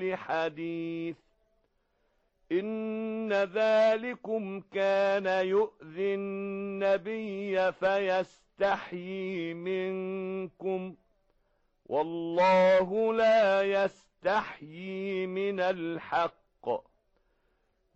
حديث إن ذلكم كان يؤذي النبي فيستحيي منكم والله لا يستحيي من الحق